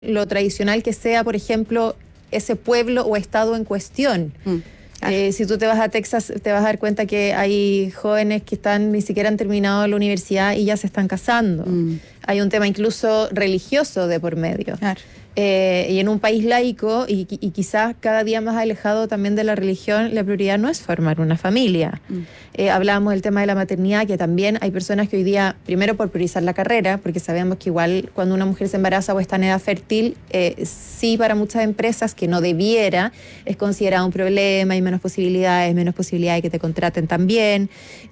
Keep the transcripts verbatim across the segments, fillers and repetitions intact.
lo tradicional que sea, por ejemplo, ese pueblo o estado en cuestión. Mm. Eh, si tú te vas a Texas, te vas a dar cuenta que hay jóvenes que están ni siquiera han terminado la universidad y ya se están casando. Mm. Hay un tema incluso religioso de por medio. Claro. Eh, y en un país laico y, y quizás cada día más alejado también de la religión, la prioridad no es formar una familia. Mm. Eh, hablábamos del tema de la maternidad, que también hay personas que hoy día, primero por priorizar la carrera, porque sabemos que igual cuando una mujer se embaraza o está en edad fértil, eh, sí para muchas empresas que no debiera, es considerado un problema, hay menos posibilidades, menos posibilidades de que te contraten también.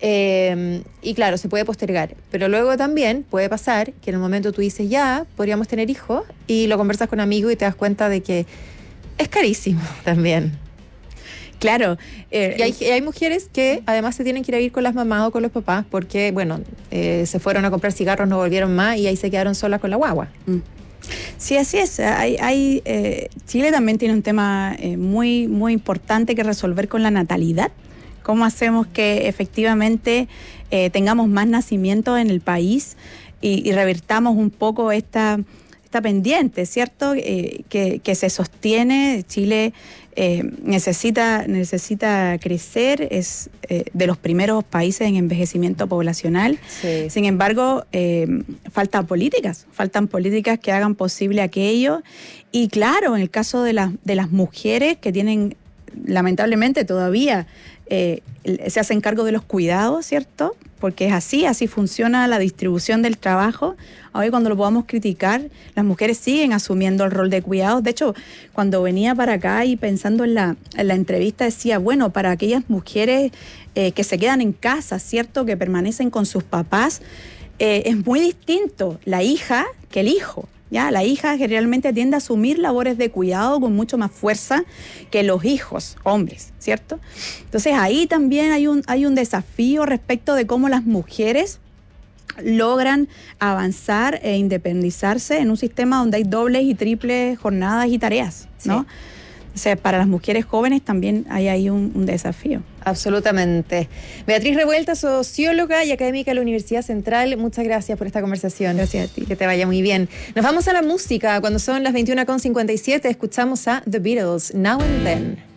Eh, y claro, se puede postergar. Pero luego también puede pasar que en el momento tú dices, ya, podríamos tener hijos, y lo conversas con amigos y te das cuenta de que es carísimo también. Claro. Eh, y hay, hay mujeres que además se tienen que ir a vivir con las mamás o con los papás porque, bueno, eh, se fueron a comprar cigarros, no volvieron más y ahí se quedaron solas con la guagua. Mm. Sí, así es. Hay, hay, eh, Chile también tiene un tema eh, muy, muy importante que resolver con la natalidad. ¿Cómo hacemos que efectivamente eh, tengamos más nacimientos en el país y, y revirtamos un poco esta... Está pendiente, ¿cierto? Eh, que, que se sostiene. Chile eh, necesita, necesita crecer, es eh, de los primeros países en envejecimiento poblacional. Sí. Sin embargo, eh, faltan políticas, faltan políticas que hagan posible aquello. Y claro, en el caso de, la, de las mujeres que tienen, lamentablemente todavía, eh, se hacen cargo de los cuidados, ¿cierto? Porque es así, así funciona la distribución del trabajo. Hoy cuando lo podamos criticar, las mujeres siguen asumiendo el rol de cuidados. De hecho, cuando venía para acá y pensando en la, en la entrevista, decía, bueno, para aquellas mujeres eh, que se quedan en casa, ¿cierto?, que permanecen con sus papás, eh, es muy distinto la hija que el hijo. Ya, la hija generalmente tiende a asumir labores de cuidado con mucho más fuerza que los hijos, hombres, ¿cierto? Entonces ahí también hay un, hay un desafío respecto de cómo las mujeres logran avanzar e independizarse en un sistema donde hay dobles y triples jornadas y tareas, ¿no? Sí. O sea, para las mujeres jóvenes también hay ahí un, un desafío. Absolutamente. Beatriz Revuelta, socióloga y académica de la Universidad Central, muchas gracias por esta conversación. Gracias a ti. Que te vaya muy bien. Nos vamos a la música. Cuando son las veintiuna con cincuenta y siete, escuchamos a The Beatles, Now and Then.